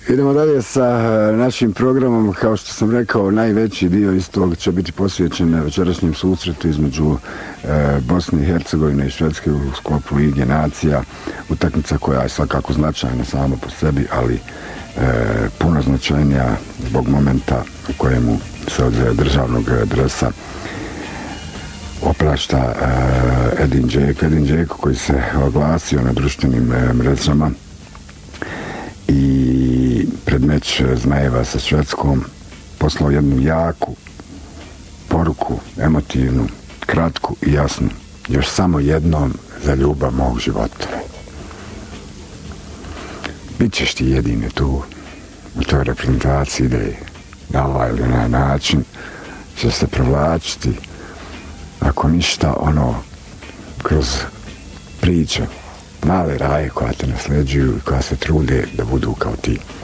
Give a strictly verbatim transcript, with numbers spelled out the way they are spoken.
Idemo dalje sa našim programom. Kao što sam rekao, najveći dio istog će biti posvećen večerašnjem susretu između e, Bosne i Hercegovine i Švedske u sklopu Lige nacija. Utakmica koja je svakako značajna sama po sebi, ali e, puno značajnija zbog momenta u kojemu se od državnog dresa oprašta e, Edin Džeko, Edin Džeko koji se oglasio na društvenim e, mrežama i pred meč Zmajeva sa Švedskom poslao jednu jaku poruku, emotivnu, kratku i jasnu. Još samo jednom za ljubav mog života. Bićeš ti jedini tu u toj reprezentaciji da na ovaj ili na način će se provlačiti, ako ništa, ono, kroz priče, male raje koja te nasljeđuju i koja se trude da budu kao ti.